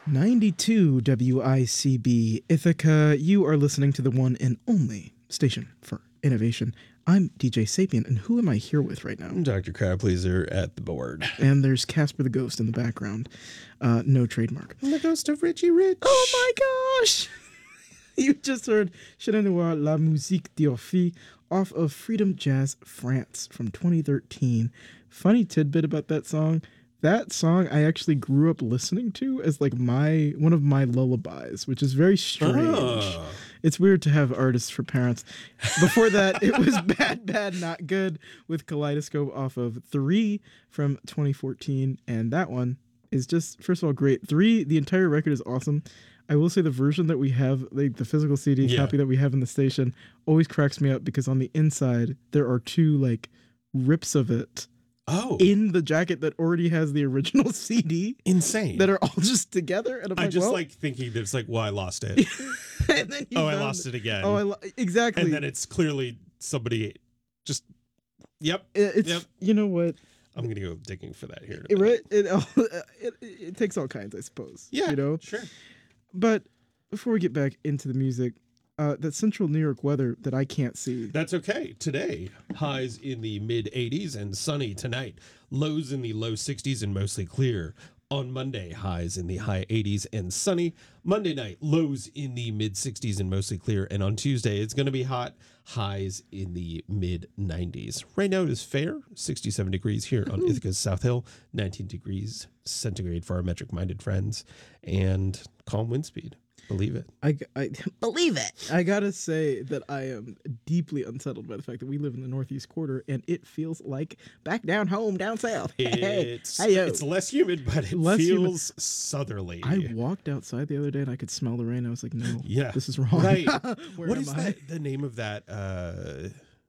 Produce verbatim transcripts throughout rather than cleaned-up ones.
ninety-two W I C B Ithaca. You are listening to the one and only station for innovation. I'm D J Sapien, and who am I here with right now? Doctor Crowd Pleaser at the board. And there's Casper the Ghost in the background. Uh, no trademark. The ghost of Richie Rich. Oh my gosh! You just heard Je ne vois la musique d'Orphée off of Freedom Jazz France from twenty thirteen. Funny tidbit about that song. That song I actually grew up listening to as like my one of my lullabies, which is very strange. Oh. It's weird to have artists for parents. Before that, it was Bad Bad Not Good with Kaleidoscope off of Three from twenty fourteen, and that one is just, first of all, great. Three, the entire record is awesome. I will say the version that we have, like the physical C D yeah. copy that we have in the station, always cracks me up because on the inside there are two like rips of it. Oh, in the jacket that already has the original C D. Insane. That are all just together. And I'm I like, just well. like thinking that it's like, well, I lost it. and then oh, I lost it again. Oh, I lo- exactly. And then it's clearly somebody just, yep. It's, yep. You know what? I'm going to go digging for that here. It, right? It, it, it, it takes all kinds, I suppose. Yeah, you know? Sure. But before we get back into the music, Uh, that central New York weather that I can't see. That's okay. Today, highs in the mid eighties and sunny tonight. Lows in the low sixties and mostly clear. On Monday, highs in the high eighties and sunny. Monday night, lows in the mid sixties and mostly clear. And on Tuesday, it's going to be hot. Highs in the mid nineties. Right now it is fair, sixty-seven degrees here on Ithaca's South Hill, nineteen degrees centigrade for our metric-minded friends, and calm wind speed. Believe it. I, I believe it. I gotta say that I am deeply unsettled by the fact that we live in the Northeast Quarter and it feels like back down home down south. It's hey, it's less humid, but it less feels humid. southerly. I walked outside the other day and I could smell the rain. I was like, no, yeah, this is wrong. Right. Where what am is I? that, the name of that? Uh,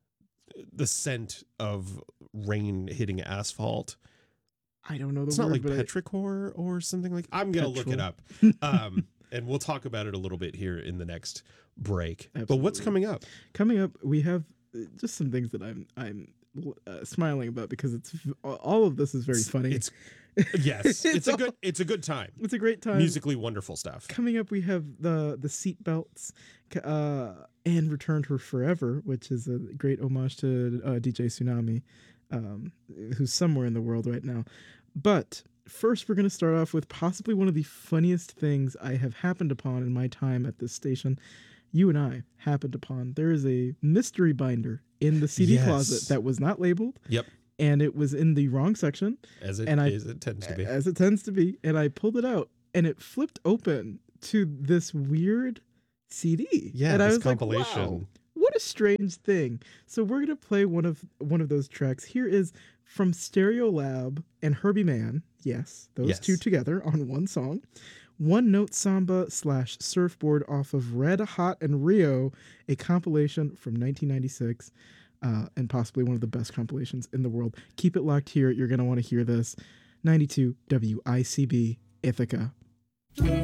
the scent of rain hitting asphalt. I don't know the it's word. It's not like but petrichor I... or something like. I'm gonna Petrol. look it up. Um. And we'll talk about it a little bit here in the next break. Absolutely. But what's coming up? Coming up, we have just some things that I'm I'm uh, smiling about because it's all of this is very funny. It's yes, it's, it's a all, good it's a good time. It's a great time. Musically wonderful stuff. Coming up, we have the the seat belts uh, and Return to Forever, which is a great homage to uh, D J Tsunami, um, who's somewhere in the world right now, but. First, we're going to start off with possibly one of the funniest things I have happened upon in my time at this station. You and I happened upon. There is a mystery binder in the C D yes. closet that was not labeled. Yep. And it was in the wrong section. As it, and I, as it tends to be. As it tends to be. And I pulled it out, and it flipped open to this weird C D. Yeah, and this I was compilation. Like, wow, what a strange thing. So we're going to play one of one of those tracks. Here is from Stereolab and Herbie Mann. Yes, those yes. two together on one song. One Note Samba slash Surfboard off of Red Hot and Rio, a compilation from nineteen ninety-six, uh, and possibly one of the best compilations in the world. Keep it locked here. You're going to want to hear this. ninety-two W I C B Ithaca.